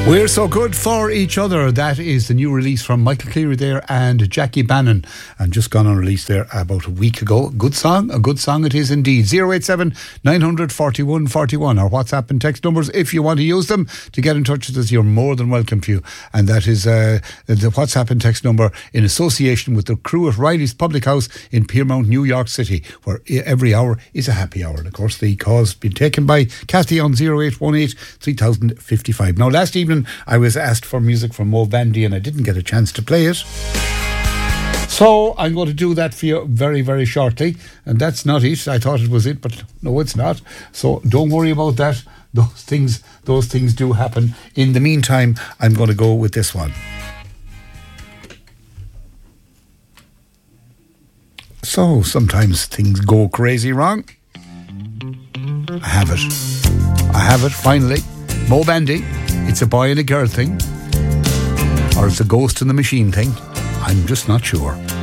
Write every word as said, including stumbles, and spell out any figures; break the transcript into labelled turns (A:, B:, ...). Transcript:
A: We're so good for each other. That is the new release from Michael Cleary there and Jackie Bannon, and just gone on release there about a week ago. Good song, a good song it is indeed. zero eight seven nine hundred forty-one forty-one, our WhatsApp and text numbers if you want to use them to get in touch with us. You're more than welcome to. And that is uh, the WhatsApp and text number in association with the crew at Riley's Public House in Piermount, New York City, where every hour is a happy hour. And of course the call's been taken by Kathy on zero eight one eight three thousand fifty-five. Now last evening I was asked for music from Mo Bandy and I didn't get a chance to play it. So I'm going to do that for you very, very shortly. And that's not it. I thought it was it, but no, it's not. So don't worry about that. Those things, those things do happen. In the meantime, I'm going to go with this one. So sometimes things go crazy wrong. I have it. I have it finally. Mo Bandy. It's a boy and a girl thing, or it's a ghost in the machine thing. I'm just not sure.